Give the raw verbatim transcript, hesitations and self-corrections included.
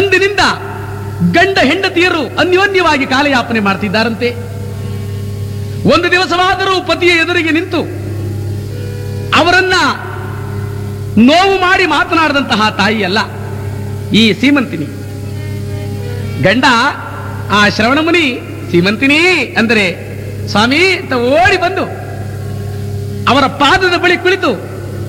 ಅಂದಿನಿಂದ ಗಂಡ ಹೆಂಡತಿಯರು ಅನ್ಯೋನ್ಯವಾಗಿ ಕಾಲಯಾಪನೆ ಮಾಡ್ತಿದ್ದಾರಂತೆ. ಒಂದು ದಿವಸವಾದರೂ ಪತಿಯ ಎದುರಿಗೆ ನಿಂತು ಅವರನ್ನ ನೋವು ಮಾಡಿ ಮಾತನಾಡಿದಂತಹ ತಾಯಿಯಲ್ಲ ಈ ಸೀಮಂತಿನಿ. ಗಂಡ ಆ ಶ್ರವಣಮುನಿ ಸೀಮಂತಿನಿ ಅಂದರೆ ಸ್ವಾಮಿ ಅಂತ ಓಡಿ ಬಂದು ಅವರ ಪಾದದ ಬಳಿ ಕುಳಿತು